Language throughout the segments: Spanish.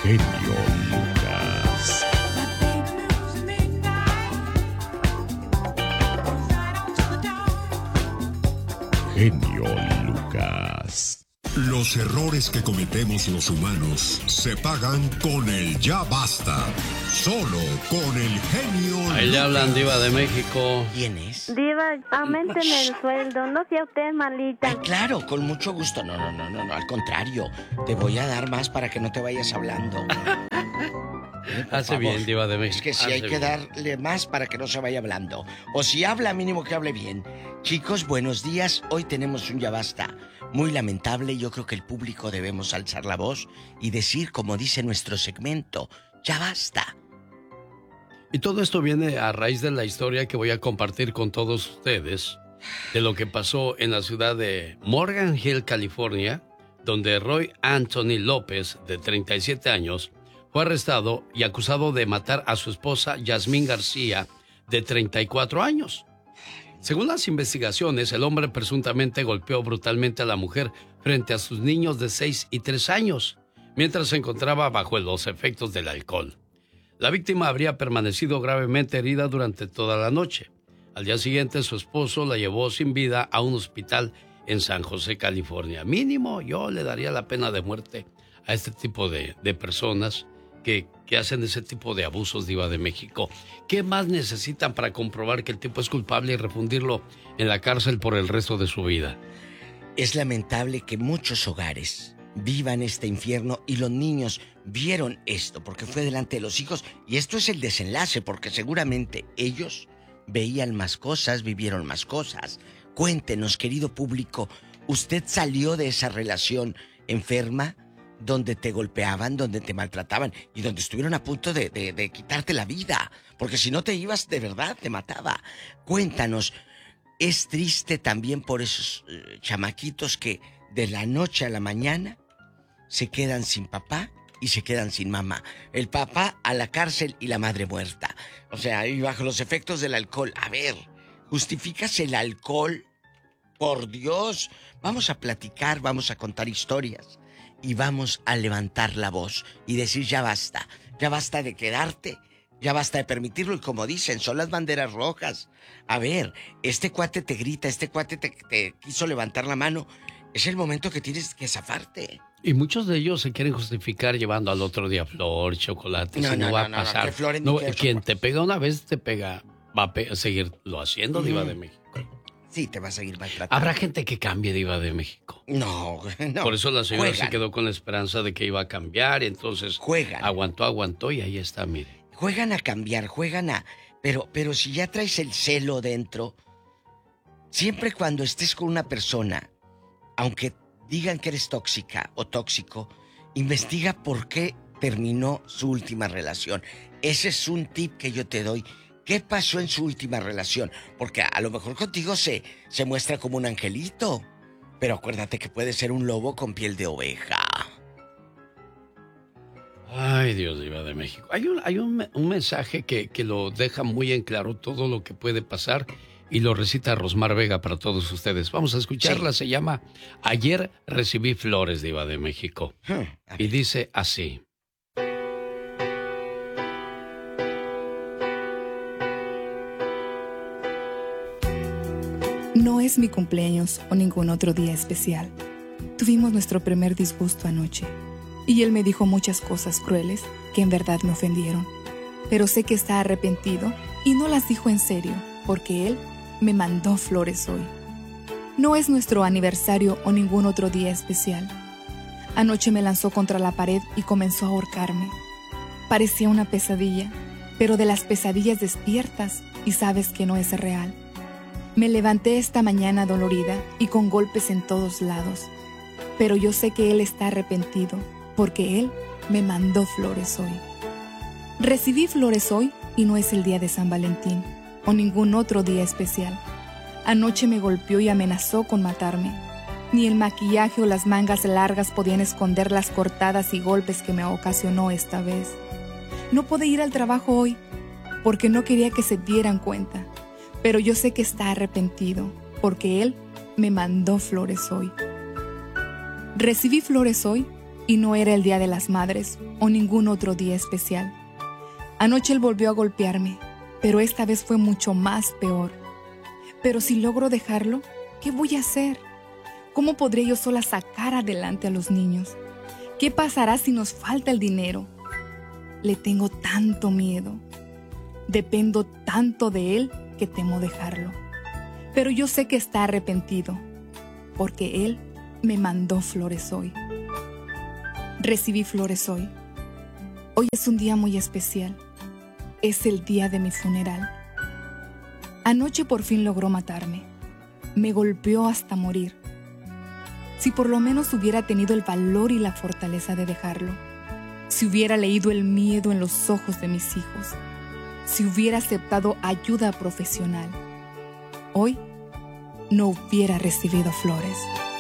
genio Lucas. Genio Lucas. Los errores que cometemos los humanos se pagan con el ya basta. Solo con el genio. Ahí le hablan, Diva de México. ¿Quién es? Diva, aumenteme el sueldo, no sea usted malita. Ay, claro, con mucho gusto. No, al contrario. Te voy a dar más para que no te vayas hablando. Hace bien, Diva de México. Es que sí, hay que darle más para que no se vaya hablando. O si habla, mínimo que hable bien. Chicos, buenos días. Hoy tenemos un ya basta muy lamentable. Yo creo que el público debemos alzar la voz y decir, como dice nuestro segmento, ya basta. Y todo esto viene a raíz de la historia que voy a compartir con todos ustedes de lo que pasó en la ciudad de Morgan Hill, California, donde Roy Anthony López, de 37 años, fue arrestado y acusado de matar a su esposa Yasmín García, de 34 años. Según las investigaciones, el hombre presuntamente golpeó brutalmente a la mujer frente a sus niños de 6 y 3 años, mientras se encontraba bajo los efectos del alcohol. La víctima habría permanecido gravemente herida durante toda la noche. Al día siguiente, su esposo la llevó sin vida a un hospital en San José, California. Mínimo, yo le daría la pena de muerte a este tipo de personas que hacen ese tipo de abusos, Diva de México. ¿Qué más necesitan para comprobar que el tipo es culpable y refundirlo en la cárcel por el resto de su vida? Es lamentable que muchos hogares vivan este infierno y los niños vieron esto porque fue delante de los hijos, y esto es el desenlace porque seguramente ellos veían más cosas, vivieron más cosas. Cuéntenos, querido público, ¿usted salió de esa relación enferma donde te golpeaban, donde te maltrataban y donde estuvieron a punto de quitarte la vida? Porque si no te ibas, de verdad te mataba. Cuéntanos. Es triste también por esos chamaquitos que de la noche a la mañana se quedan sin papá y se quedan sin mamá. El papá a la cárcel y la madre muerta. O sea, y bajo los efectos del alcohol. A ver, ¿justificas el alcohol? Por Dios, vamos a platicar, vamos a contar historias y vamos a levantar la voz y decir ya basta de quedarte, ya basta de permitirlo. Y como dicen, son las banderas rojas. A ver, este cuate te grita, este cuate te quiso levantar la mano. Es el momento que tienes que zafarte. Y muchos de ellos se quieren justificar llevando al otro día flor, chocolate. No va a pasar. Quien te pega una vez, te pega, va a seguirlo haciendo, Diva de México. Sí, te va a seguir maltratando. ¿Habrá gente que cambie, Diva de México? No. Por eso la señora se quedó con la esperanza de que iba a cambiar, y entonces aguantó y ahí está, mire. Juegan a cambiar, Pero si ya traes el celo dentro, siempre cuando estés con una persona, aunque digan que eres tóxica o tóxico, investiga por qué terminó su última relación. Ese es un tip que yo te doy. ¿Qué pasó en su última relación? Porque a lo mejor contigo se muestra como un angelito, pero acuérdate que puede ser un lobo con piel de oveja. Ay, Dios, Diva de México. Hay un mensaje que lo deja muy en claro todo lo que puede pasar y lo recita Rosmar Vega para todos ustedes. Vamos a escucharla. Sí. Se llama Ayer recibí flores, Diva de México. Y dice así. No es mi cumpleaños o ningún otro día especial. Tuvimos nuestro primer disgusto anoche. Y él me dijo muchas cosas crueles que en verdad me ofendieron. Pero sé que está arrepentido y no las dijo en serio, porque él me mandó flores hoy. No es nuestro aniversario o ningún otro día especial. Anoche me lanzó contra la pared y comenzó a ahorcarme. Parecía una pesadilla, pero de las pesadillas despiertas y sabes que no es real. Me levanté esta mañana dolorida y con golpes en todos lados. Pero yo sé que él está arrepentido, porque él me mandó flores hoy. Recibí flores hoy y no es el día de San Valentín o ningún otro día especial. Anoche me golpeó y amenazó con matarme. Ni el maquillaje o las mangas largas podían esconder las cortadas y golpes que me ocasionó esta vez. No pude ir al trabajo hoy porque no quería que se dieran cuenta, pero yo sé que está arrepentido porque él me mandó flores hoy. Recibí flores hoy Y no era el Día de las Madres o ningún otro día especial. Anoche él volvió a golpearme, pero esta vez fue mucho más peor. Pero si logro dejarlo, ¿qué voy a hacer? ¿Cómo podré yo sola sacar adelante a los niños? ¿Qué pasará si nos falta el dinero? Le tengo tanto miedo. Dependo tanto de él que temo dejarlo. Pero yo sé que está arrepentido, porque él me mandó flores hoy. Recibí flores hoy. Hoy es un día muy especial. Es el día de mi funeral. Anoche por fin logró matarme. Me golpeó hasta morir. Si por lo menos hubiera tenido el valor y la fortaleza de dejarlo. Si hubiera leído el miedo en los ojos de mis hijos. Si hubiera aceptado ayuda profesional. Hoy no hubiera recibido flores.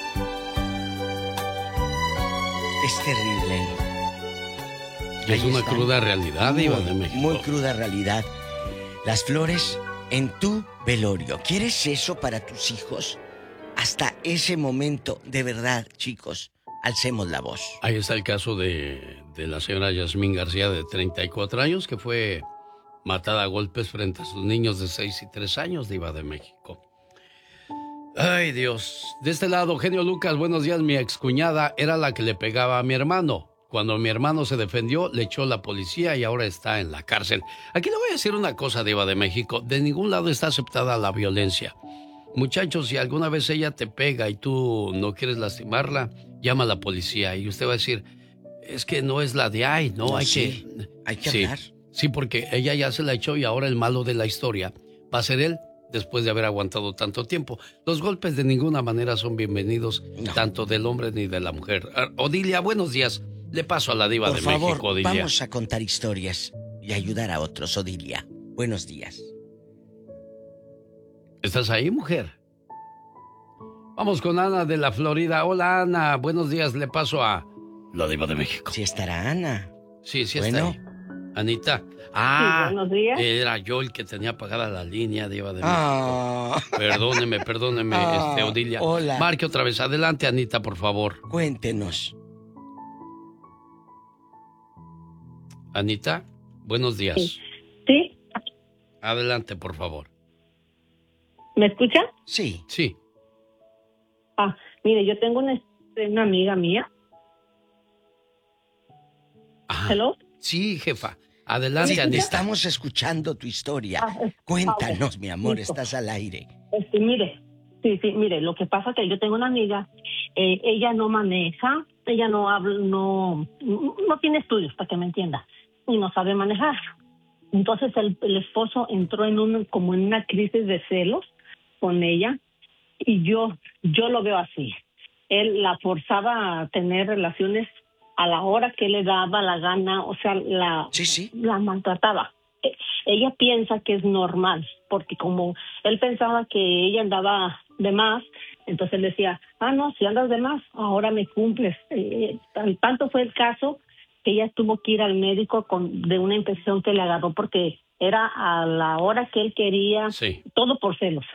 Es terrible. Es Ahí una están. cruda realidad, Diva de México. Muy cruda realidad. Las flores en tu velorio. ¿Quieres eso para tus hijos? Hasta ese momento, de verdad, chicos, alcemos la voz. Ahí está el caso de la señora Yasmín García, de 34 años, que fue matada a golpes frente a sus niños de 6 y 3 años, Diva de México. Ay, Dios. De este lado, genio Lucas, buenos días. Mi excuñada era la que le pegaba a mi hermano. Cuando mi hermano se defendió, le echó la policía y ahora está en la cárcel. Aquí le voy a decir una cosa, Diva de México. De ningún lado está aceptada la violencia. Muchachos, si alguna vez ella te pega y tú no quieres lastimarla, llama a la policía y usted va a decir, es que no es la de ahí, ¿no? No, hay sí, que... hay que Sí, hablar. sí, porque ella ya se la echó y ahora el malo de la historia va a ser él después de haber aguantado tanto tiempo. Los golpes de ninguna manera son bienvenidos, No. tanto del hombre ni de la mujer. Odilia, buenos días. Le paso a la Diva Por de favor, México, Odilia. vamos a contar historias y ayudar a otros, Odilia. Buenos días. ¿Estás ahí, mujer? Vamos con Ana de la Florida. Hola, Ana. Buenos días. Le paso a la Diva de México. Sí estará Ana. Sí, sí Bueno. está ahí. Anita. Sí, buenos días. Era yo el que tenía apagada la línea, Diva de México. Ah, Perdóneme, Ah, Odilia. hola. Marque otra vez. Adelante, Anita, por favor. cuéntenos. Anita, buenos días. ¿Sí? Adelante, por favor. ¿Me escucha? Sí. Sí. Ah, mire, yo tengo una amiga mía. Ajá. ¿Hello? Sí, jefa. Adelante, Sí, Anita. estamos escuchando tu historia. Ah, Cuéntanos, mi amor, listo. estás al aire. Mire, mire, lo que pasa es que yo tengo una amiga, ella no maneja, ella no habla, no tiene estudios, para que me entienda, y no sabe manejar. Entonces el esposo entró como en una crisis de celos con ella, y yo lo veo así. Él la forzaba a tener relaciones a la hora que le daba la gana, o sea, Sí. la maltrataba. Ella piensa que es normal, porque como él pensaba que ella andaba de más, entonces él decía, no, si andas de más, ahora me cumples. Tanto fue el caso que ella tuvo que ir al médico de una infección que le agarró porque era a la hora que él quería, Sí. todo por celos.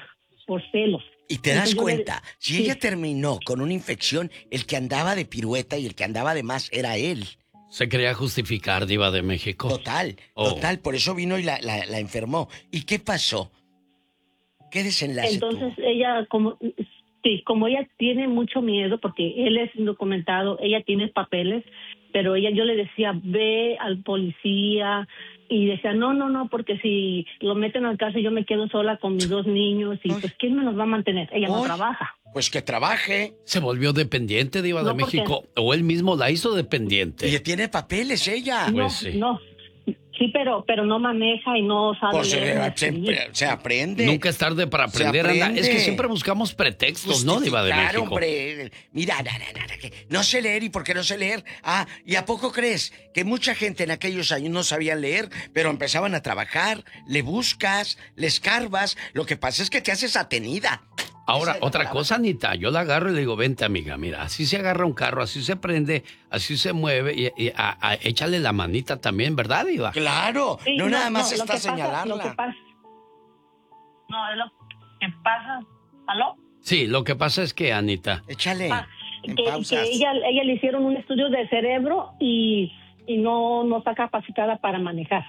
Y te das Entonces yo cuenta, si sí. ella terminó con una infección, el que andaba de pirueta y el que andaba de más era él. Se quería justificar, Diva de México. Total, Oh. total. Por eso vino y la enfermó. ¿Y qué pasó? ¿Qué desenlace Entonces tuvo? ella, como ella tiene mucho miedo, porque él es indocumentado, ella tiene papeles, pero yo le decía, ve al policía, y decía, no, porque si lo meten al caso yo me quedo sola con mis 2 niños, y Ay. pues ¿quién me los va a mantener? Ella no Ay. trabaja. Pues que trabaje. Se volvió dependiente, Diva de No, porque- México. O él mismo la hizo dependiente. Y tiene papeles ella. Pues No, sí. no. Sí, pero no maneja y no sabe Pues leer ni escribir. se aprende. Nunca es tarde para Se aprender, Ana. aprende. Es que siempre buscamos pretextos, ¿no, Diva de Justificar, México? hombre. Mira, que no sé leer, ¿y por qué no sé leer? ¿Y a poco crees que mucha gente en aquellos años no sabían leer, pero empezaban a trabajar, le buscas, le escarbas? Lo que pasa es que te haces atenida. Ahora, Esa es la otra palabra. cosa, Anita, yo la agarro y le digo, vente, amiga, mira, así se agarra un carro, así se prende, así se mueve, y échale la manita también, ¿verdad, Diva? Claro, Sí, no nada más lo está que pasa- señalarla. Lo que pasa, no, es lo que pasa. ¿Aló? Sí, lo que pasa es que, Anita, Échale. en que pausas. ella le hicieron un estudio de cerebro y no está capacitada para manejar.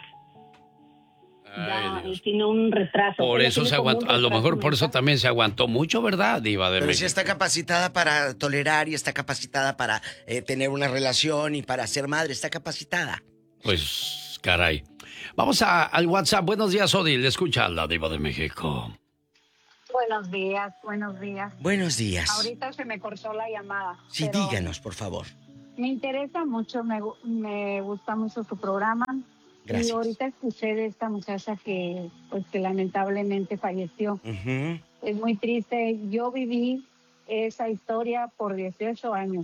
Ya tiene un retraso. Por eso se aguantó, a lo mejor por eso mental. también se aguantó mucho, ¿verdad, Diva de Pero México? sí está capacitada para tolerar y está capacitada para tener una relación y para ser madre, está capacitada. Pues, caray. Vamos al WhatsApp. Buenos días, Odil. Escucha la Diva de México. Buenos días, buenos días. Buenos días. Ahorita se me cortó la llamada. Sí, pero díganos, por favor. me interesa mucho, me gusta mucho su programa. Gracias. Y ahorita escuché de esta muchacha que lamentablemente falleció. Ujú. Es muy triste. Yo viví esa historia por 18 años.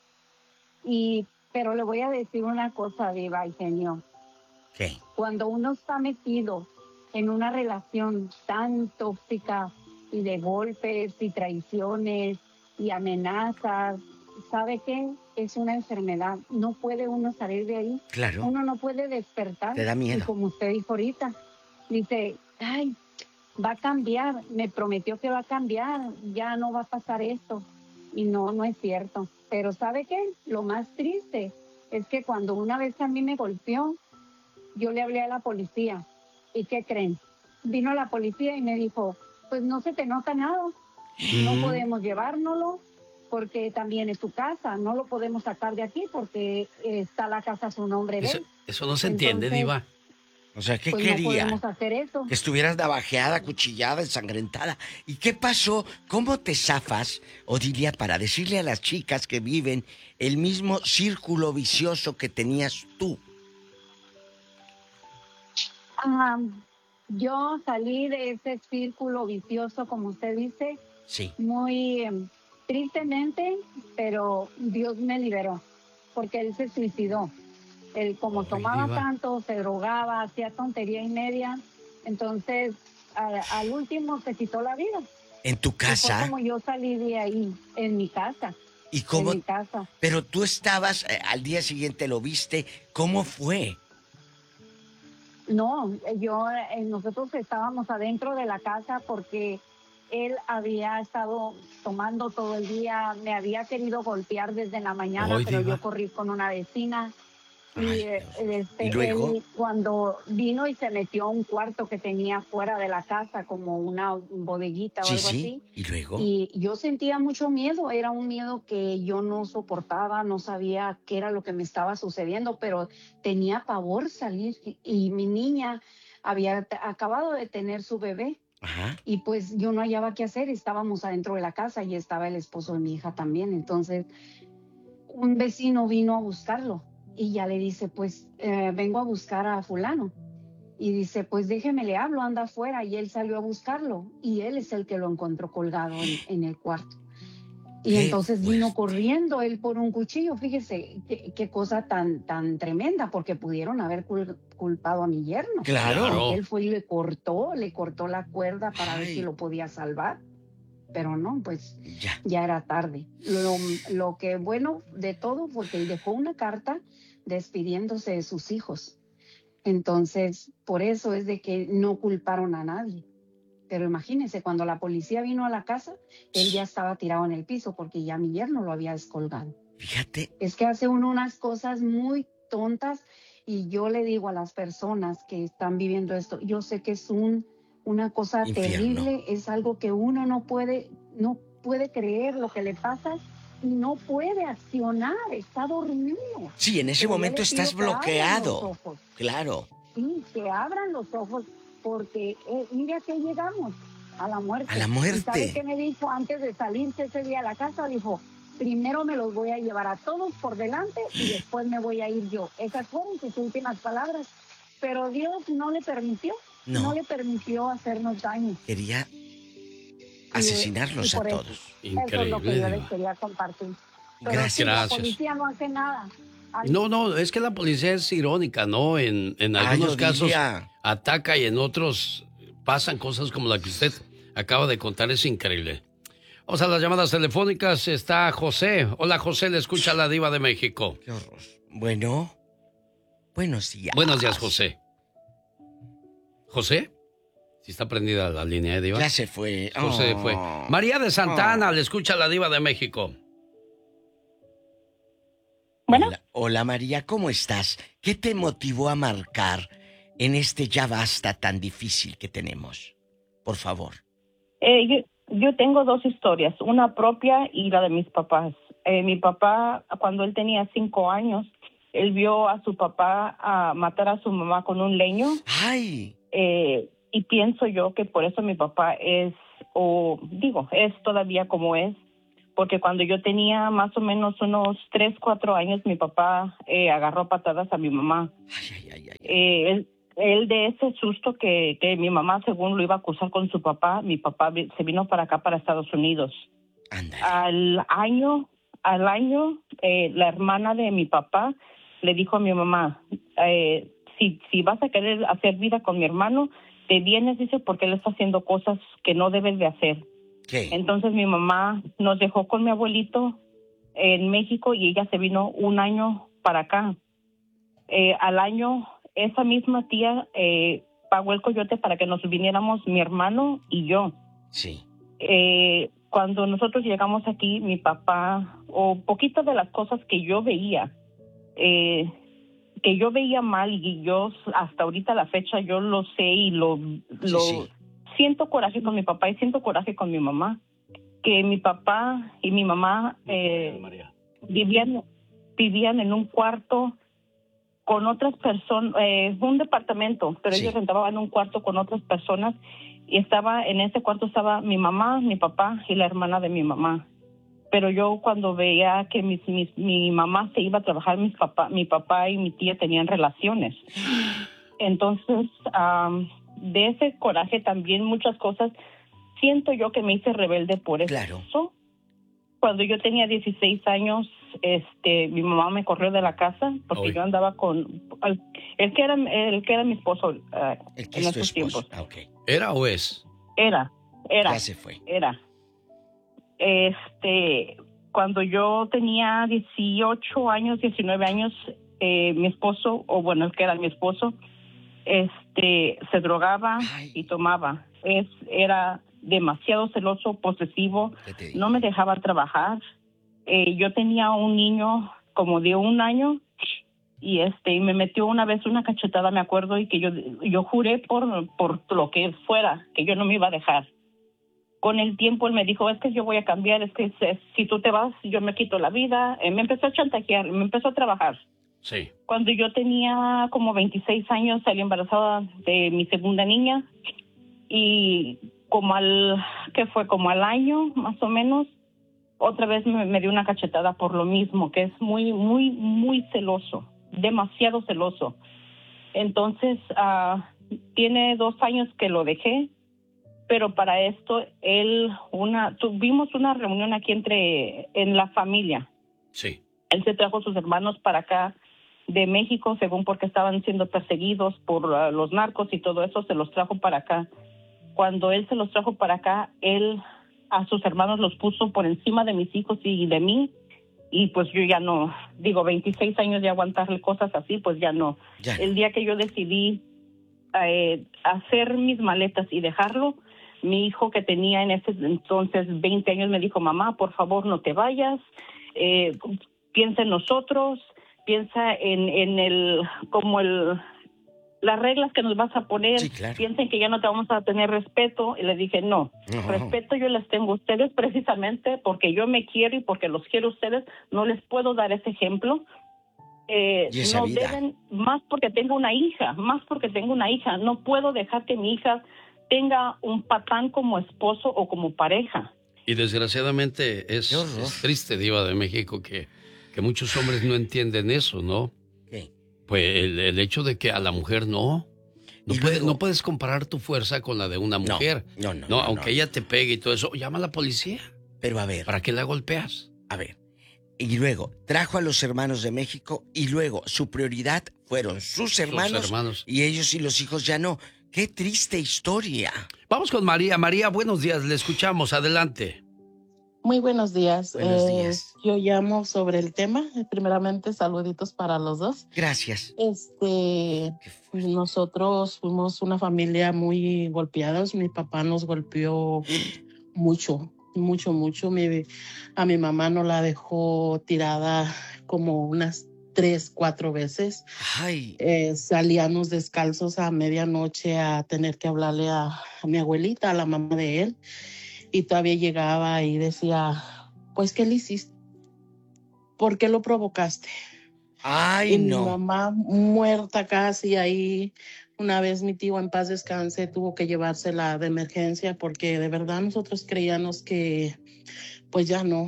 Pero le voy a decir una cosa, Diva y genio. ¿Qué? Cuando uno está metido en una relación tan tóxica y de golpes y traiciones y amenazas, ¿sabe qué? Es una enfermedad. No puede uno salir de ahí. Claro. Uno no puede despertar. Te da miedo. Y como usted dijo ahorita, dice, ay, va a cambiar, me prometió que va a cambiar, ya no va a pasar esto. Y no es cierto. Pero ¿sabe qué? Lo más triste es que cuando una vez a mí me golpeó, yo le hablé a la policía. ¿Y qué creen? Vino la policía y me dijo, pues no se te nota nada, no podemos llevárnoslo porque también es tu casa, no lo podemos sacar de aquí porque está la casa a su nombre de él. Eso no se entiende, Entonces, Diva. O sea, ¿qué pues no quería? podemos hacer eso. Que estuvieras navajeada, cuchillada, ensangrentada. ¿Y qué pasó? ¿Cómo te zafas, Odilia, para decirle a las chicas que viven el mismo círculo vicioso que tenías tú? Yo salí de ese círculo vicioso, como usted dice, Sí. muy tristemente, pero Dios me liberó, porque él se suicidó. Él como Ay, tomaba Diva. tanto, se drogaba, hacía tontería y media, entonces al último se quitó la vida. ¿En tu Y fue casa? como yo salí de ahí, en mi casa. ¿Y cómo? En mi casa. Pero tú estabas, al día siguiente lo viste. ¿Cómo fue? No, nosotros estábamos adentro de la casa porque él había estado tomando todo el día, me había querido golpear desde la mañana, Ay, pero Diva. yo corrí con una vecina. Ay, Dios. ¿Y luego? Él, cuando vino y se metió a un cuarto que tenía fuera de la casa, como una bodeguita o Sí, algo sí. así, ¿Y luego? y yo sentía mucho miedo, era un miedo que yo no soportaba, no sabía qué era lo que me estaba sucediendo, pero tenía pavor salir. Y mi niña había acabado de tener su bebé. Ajá. Y pues yo no hallaba qué hacer, estábamos adentro de la casa y estaba el esposo de mi hija también. Entonces un vecino vino a buscarlo y ya le dice, pues vengo a buscar a fulano. Y dice, pues déjeme le hablo, anda afuera. Y él salió a buscarlo y él es el que lo encontró colgado en el cuarto. Y Qué entonces vino fuerte. corriendo él por un cuchillo. Fíjese qué cosa tan tremenda, porque pudieron haber culpado a mi yerno. Claro. Él fue y le cortó la cuerda para ver Ay. si lo podía salvar. Pero no, pues Ya. ya era tarde. Lo que bueno de todo fue que él dejó una carta despidiéndose de sus hijos. Entonces, por eso es de que no culparon a nadie. Pero imagínense, cuando la policía vino a la casa, él ya estaba tirado en el piso porque ya mi yerno lo había descolgado. Fíjate. Es que hace uno unas cosas muy tontas y yo le digo a las personas que están viviendo esto, yo sé que es una cosa Infierno. terrible, es algo que uno no puede creer lo que le pasa y no puede accionar, está dormido. Sí, en ese Pero yo momento le estás pido que abran bloqueado. los ojos. Claro. Sí, que abran los ojos, porque mira que llegamos a la muerte. A la ¿Y muerte. sabe qué me dijo antes de salirse ese día a la casa? Dijo, primero me los voy a llevar a todos por delante y después me voy a ir yo. Esas fueron sus últimas palabras. Pero Dios no le permitió, no le permitió hacernos daño. Quería asesinarlos y a por eso, todos. Eso es lo que yo Increíble, les Diva. quería compartir. Pero Gracias. sí, la Gracias. policía no hace nada. No, es que la policía es irónica, ¿no? En algunos casos Odilia. ataca y en otros pasan cosas como la que usted acaba de contar, es increíble. Vamos a las llamadas telefónicas, está José. Hola José, le escucha la Diva de México. Qué horror. Bueno. Buenos días. Buenos días, José. ¿José? Sí está prendida la línea, Diva. Ya se fue. José Oh. fue. María de Santa Ana, le escucha la Diva de México. Bueno. Hola, María, ¿cómo estás? ¿Qué te motivó a marcar en este ya basta tan difícil que tenemos? Por favor. Yo tengo dos historias, una propia y la de mis papás. Mi papá, cuando él tenía 5 años, él vio a su papá matar a su mamá con un leño. ¡Ay! Y pienso yo que por eso mi papá es todavía como es, porque cuando yo tenía más o menos unos 3, 4 años, mi papá agarró patadas a mi mamá. Él de ese susto que mi mamá, según lo iba a acusar con su papá, mi papá se vino para acá, para Estados Unidos. Ándale. Al año, la hermana de mi papá le dijo a mi mamá, si vas a querer hacer vida con mi hermano, te vienes, dice, porque él está haciendo cosas que no debes de hacer. ¿Qué? Entonces mi mamá nos dejó con mi abuelito en México y ella se vino un año para acá. Al año, esa misma tía pagó el coyote para que nos viniéramos mi hermano y yo. Sí. Cuando nosotros llegamos aquí, mi papá, o poquito de las cosas que yo veía mal, y yo hasta ahorita la fecha yo lo sé y Sí. siento coraje con mi papá y siento coraje con mi mamá, que mi papá y mi mamá vivían en un cuarto con otras personas, un departamento, pero Sí. ellos rentaban un cuarto con otras personas y en ese cuarto estaba mi mamá, mi papá y la hermana de mi mamá. Pero yo cuando veía que mi mamá se iba a trabajar, mi papá y mi tía tenían relaciones. Entonces, de ese coraje también muchas cosas, siento yo que me hice rebelde por eso. Claro. Cuando yo tenía 16 años, mi mamá me corrió de la casa porque yo andaba con el que era mi esposo El que en es tu esos esposo. tiempos. Okay. ¿Era o es? Era. Ya se fue. Era. Cuando yo tenía 18 años, 19 años, mi esposo, o bueno, el que era mi esposo, se drogaba y tomaba. Era demasiado celoso, posesivo, no me dejaba trabajar. Yo tenía un niño como de 1 año y me metió una vez una cachetada, me acuerdo, y que yo juré por lo que fuera, que yo no me iba a dejar. Con el tiempo él me dijo, es que yo voy a cambiar, es que si tú te vas, yo me quito la vida. Me empezó a chantajear, me empezó a trabajar. Sí. Cuando yo tenía como 26 años, salí embarazada de mi segunda niña y como al año, más o menos, otra vez me dio una cachetada por lo mismo, que es muy, muy, muy celoso, demasiado celoso. Entonces, tiene 2 años que lo dejé, pero para esto tuvimos una reunión aquí en la familia. Sí. Él se trajo a sus hermanos para acá de México, según porque estaban siendo perseguidos por los narcos y todo eso, se los trajo para acá. Cuando él se los trajo para acá, él a sus hermanos los puso por encima de mis hijos y de mí, y pues yo ya no, 26 años de aguantarle cosas así, pues ya no. El día que yo decidí hacer mis maletas y dejarlo, mi hijo, que tenía en ese entonces 20 años, me dijo, mamá, por favor, no te vayas, piensa en nosotros, piensa en las reglas que nos vas a poner, sí, claro. Piensen que ya no te vamos a tener respeto. Y le dije, no, respeto yo les tengo a ustedes precisamente porque yo me quiero y porque los quiero a ustedes, no les puedo dar ese ejemplo. No vida. deben, más porque tengo una hija, no puedo dejar que mi hija tenga un patán como esposo o como pareja. Y desgraciadamente es triste, Diva de México, que muchos hombres no entienden eso, ¿no? ¿Qué? Pues el hecho de que a la mujer no puedes comparar tu fuerza con la de una mujer. No, aunque ella te pegue y todo eso, llama a la policía. Pero a ver. ¿Para qué la golpeas? A ver. Y luego trajo a los hermanos de México y luego su prioridad fueron sus hermanos. Y ellos y los hijos ya no. ¡Qué triste historia! Vamos con María. María, buenos días, le escuchamos, adelante. Muy buenos días. Buenos días. Yo llamo sobre el tema. Primeramente, saluditos para los dos. Gracias. Nosotros fuimos una familia muy golpeados. Mi papá nos golpeó mucho. A mi mamá no la dejó tirada como unas 3, 4 veces. Ay. Salíamos descalzos a medianoche a tener que hablarle a mi abuelita, a la mamá de él, y todavía llegaba y decía, pues, ¿qué le hiciste? ¿Por qué lo provocaste? Ay, y no. Mi mamá muerta casi ahí. Una vez mi tío, en paz descanse, tuvo que llevársela de emergencia porque de verdad nosotros creíamos que pues ya no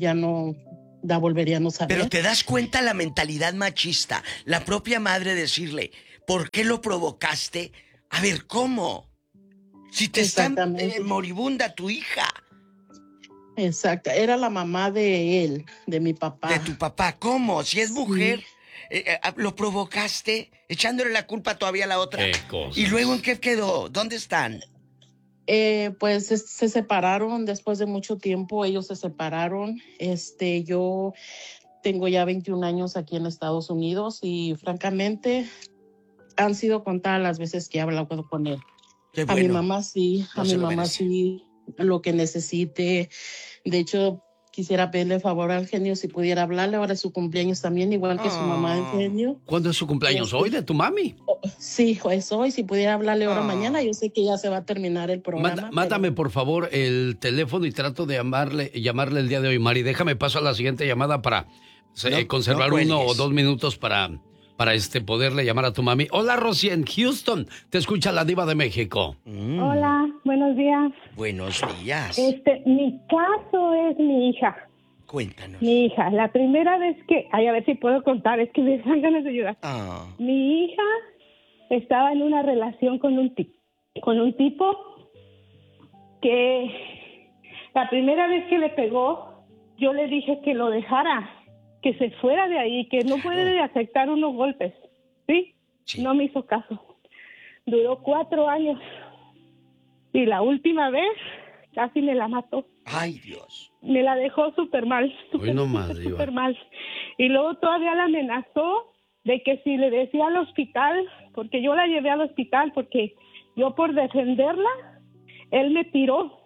la volveríamos a ver. Pero te das cuenta la mentalidad machista, la propia madre decirle, ¿por qué lo provocaste? A ver, ¿cómo? Si te está moribunda tu hija. Exacto, era la mamá de él, de mi papá. De tu papá, ¿cómo? Si es mujer, lo provocaste echándole la culpa todavía a la otra. ¿Qué cosas? ¿Y luego en qué quedó? ¿Dónde están? Pues se separaron después de mucho tiempo, ellos se separaron. Yo tengo ya 21 años aquí en Estados Unidos y francamente han sido contadas las veces que he hablado con él. Qué bueno. A mi mamá sí, No a mi mamá merece. sí, lo que necesite. De hecho, quisiera pedirle favor al genio si pudiera hablarle. Ahora es su cumpleaños también, igual que su mamá del genio. ¿Cuándo es su cumpleaños? ¿Hoy de tu mami? Sí, es hoy. Si pudiera hablarle ahora mañana, yo sé que ya se va a terminar el programa. Mátame, por favor, el teléfono y trato de llamarle el día de hoy, Mari. Déjame paso a la siguiente llamada para conservar no 1 o 2 minutos para poderle llamar a tu mami. Hola, Rosy, en Houston. Te escucha la Diva de México. Hola, buenos días. Buenos días. Mi caso es mi hija. Cuéntanos. Mi hija, la primera vez que... Ay, a ver si puedo contar, es que me dan ganas de llorar. Mi hija estaba en una relación con un tipo que la primera vez que le pegó, yo le dije que lo dejara, que se fuera de ahí, que no puede aceptar unos golpes, ¿sí? No me hizo caso. Duró 4 años y la última vez casi me la mató. Ay, Dios. Me la dejó súper mal, súper mal. Y luego todavía la amenazó de que si le decía al hospital, porque yo la llevé al hospital, porque yo por defenderla, él me tiró,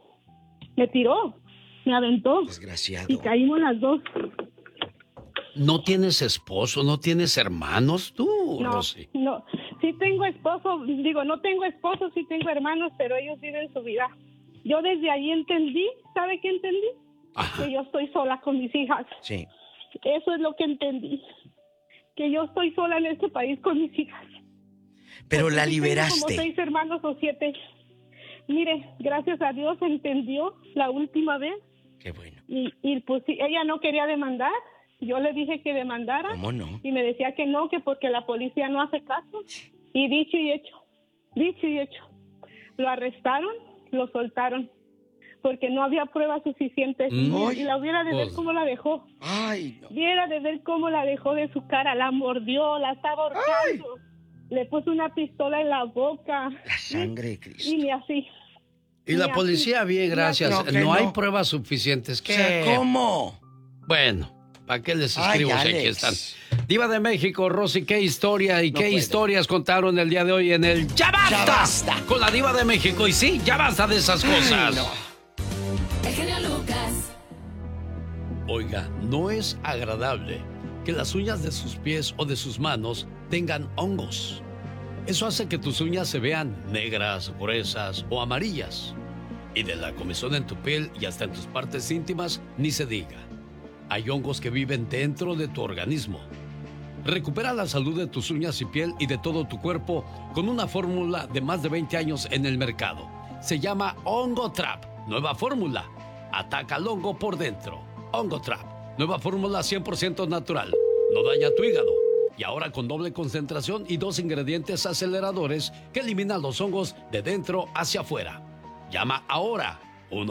me aventó. Desgraciado. Y caímos las dos. ¿No tienes esposo? ¿No tienes hermanos tú, No, Rosy? no. Sí tengo esposo, no tengo esposo, sí tengo hermanos, pero ellos viven su vida. Yo desde ahí entendí, ¿sabe qué entendí? Ajá. Que yo estoy sola con mis hijas. Sí. Eso es lo que entendí. Que yo estoy sola en este país con mis hijas. Pero porque la sí liberaste. tengo como 6 hermanos o 7. Mire, gracias a Dios entendió la última vez. Qué bueno. Y pues ella no quería demandar. Yo le dije que demandara. ¿Cómo no? Y me decía que no, que porque la policía no hace caso. Y dicho y hecho. Lo arrestaron, lo soltaron. Porque no había pruebas suficientes. Y la hubiera de ver cómo la dejó. Ay, no. Viera de ver cómo la dejó de su cara. La mordió, la estaba ahorcando. Le puso una pistola en la boca. La sangre de Cristo. Y ni así. Y la policía, bien, gracias. No hay pruebas suficientes. ¿Qué? O sea, ¿cómo? Bueno, ¿para qué les escribo si aquí Alex. están? Diva de México, Rosy, qué historia y qué historias contaron el día de hoy en el ¡Ya Basta! ¡Ya Basta! Con la Diva de México. Y sí, ya basta de esas cosas. El genio Lucas. Oiga, no es agradable que las uñas de sus pies o de sus manos tengan hongos. Eso hace que tus uñas se vean negras, gruesas o amarillas. Y de la comezón en tu piel y hasta en tus partes íntimas, ni se diga. Hay hongos que viven dentro de tu organismo. Recupera la salud de tus uñas y piel y de todo tu cuerpo con una fórmula de más de 20 años en el mercado. Se llama Hongo Trap. Nueva fórmula. Ataca al hongo por dentro. Hongo Trap. Nueva fórmula 100% natural. No daña tu hígado. Y ahora con doble concentración y 2 ingredientes aceleradores que eliminan los hongos de dentro hacia afuera. Llama ahora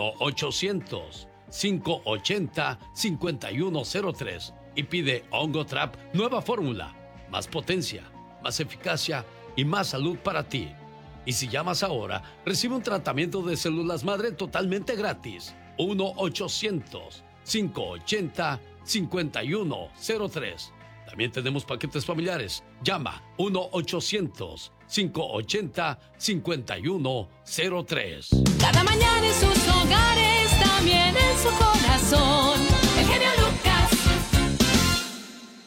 1-800-580-5103 y pide Hongo Trap Nueva fórmula. Más potencia, más eficacia y más salud para ti. Y si llamas ahora, recibe un tratamiento de células madre totalmente gratis. 1-800-580-5103. También tenemos paquetes familiares. Llama 1-800-580-5103. Cada mañana en sus hogares, también en su corazón. El genio Lucas.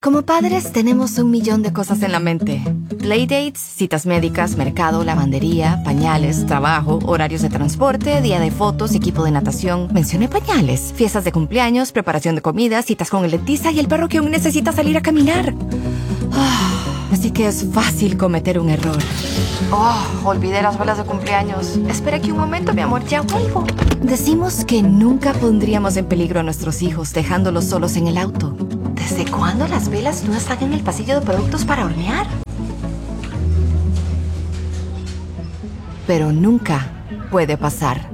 Como padres tenemos 1.000.000 de cosas en la mente. Playdates, citas médicas, mercado, lavandería, pañales, trabajo, horarios de transporte, día de fotos, equipo de natación. Mencioné pañales. Fiestas de cumpleaños, preparación de comida, citas con el dentista y el perro que aún necesita salir a caminar. Así que es fácil cometer un error. Olvidé las velas de cumpleaños. Espera aquí un momento, mi amor, ya vuelvo. Decimos que nunca pondríamos en peligro a nuestros hijos dejándolos solos en el auto. ¿Desde cuándo las velas no están en el pasillo de productos para hornear? Pero nunca puede pasar.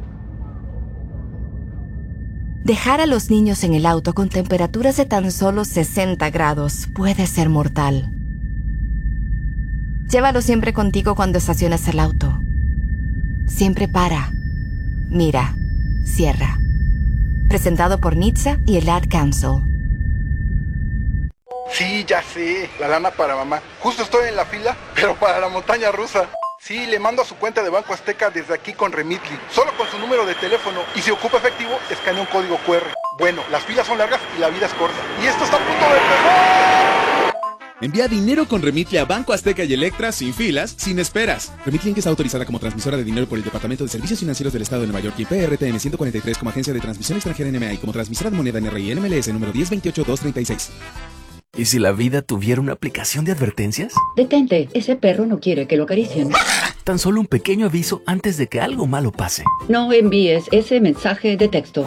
Dejar a los niños en el auto con temperaturas de tan solo 60 grados puede ser mortal. Llévalo siempre contigo cuando estaciones el auto. Siempre para, mira, cierra. Presentado por NHTSA y el Ad Council. Sí, ya sé, la lana para mamá. Justo estoy en la fila, pero para la montaña rusa. Sí, le mando a su cuenta de Banco Azteca desde aquí con Remitly, solo con su número de teléfono. Y si ocupa efectivo, escanea un código QR. Bueno, las filas son largas y la vida es corta. Y esto está a punto de empezar. Envía dinero con Remitly a Banco Azteca y Electra sin filas, sin esperas. Remitly Inc. está autorizada como transmisora de dinero por el Departamento de Servicios Financieros del Estado de Nueva York y PRTN 143 como agencia de transmisión extranjera NMA y como transmisora de moneda NRI NMLS número 1028236. ¿Y si la vida tuviera una aplicación de advertencias? Detente, ese perro no quiere que lo acaricien. Tan solo un pequeño aviso antes de que algo malo pase. No envíes ese mensaje de texto.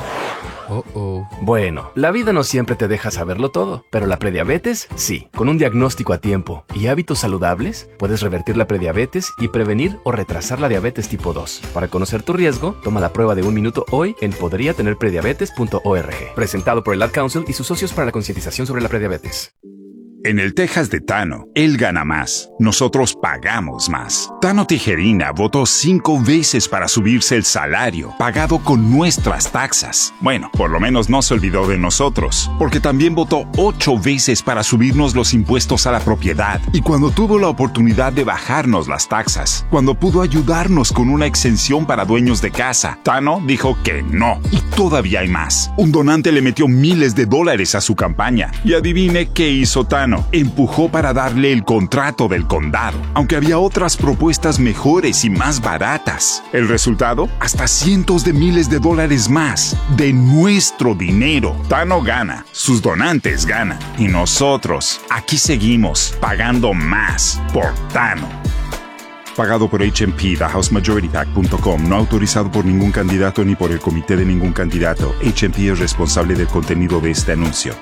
Bueno, la vida no siempre te deja saberlo todo, pero la prediabetes, sí. Con un diagnóstico a tiempo y hábitos saludables, puedes revertir la prediabetes y prevenir o retrasar la diabetes tipo 2. Para conocer tu riesgo, toma la prueba de 1 minuto hoy en podriatenerprediabetes.org. Presentado por el Ad Council y sus socios para la concientización sobre la prediabetes. En el Texas de Tano, él gana más. Nosotros pagamos más. Tano Tijerina votó 5 veces para subirse el salario, pagado con nuestras taxas. Bueno, por lo menos no se olvidó de nosotros, porque también votó 8 veces para subirnos los impuestos a la propiedad. Y cuando tuvo la oportunidad de bajarnos las taxas, cuando pudo ayudarnos con una exención para dueños de casa, Tano dijo que no. Y todavía hay más. Un donante le metió miles de dólares a su campaña. Y adivine qué hizo Tano. Empujó para darle el contrato del condado, aunque había otras propuestas mejores y más baratas. El resultado, hasta cientos de miles de dólares más de nuestro dinero. Tano gana, sus donantes ganan y nosotros aquí seguimos pagando más por Tano. Pagado por HMP, TheHouseMajorityPAC.com, no autorizado por ningún candidato ni por el comité de ningún candidato. HMP es responsable del contenido de este anuncio.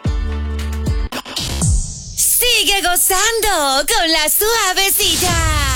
Sigue gozando con la suavecita.